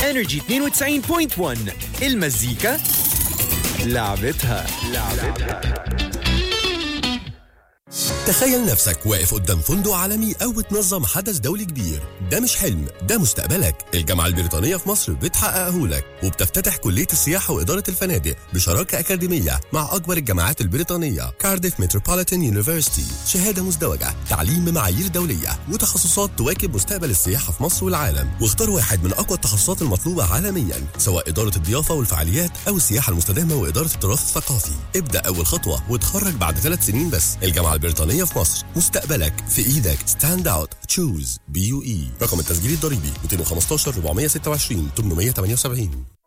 انرجي 92.1 المزيكا لعبتها. تخيل نفسك واقف قدام فندق عالمي أو بتنظم حدث دولي كبير. ده مش حلم، ده مستقبلك. الجامعة البريطانية في مصر بتحققه لك، وبتفتتح كلية السياحة وإدارة الفنادق بشراكة أكاديمية مع أكبر الجامعات البريطانية، كارديف متروبوليتان يونيفرسيتي. شهادة مزدوجة، تعليم بمعايير دولية، وتخصصات تواكب مستقبل السياحة في مصر والعالم. واختار واحد من أقوى التخصصات المطلوبة عالميا، سواء إدارة الضيافة والفعاليات أو السياحة المستدامة وإدارة التراث الثقافي. ابدأ أول خطوة وتخرج بعد 3 سنين بس. الجامعة البريطانية في مصر، مستقبلك في ايدك. ستاند اوت تشوز BUE. رقم التسجيل الضريبي 215 426 878.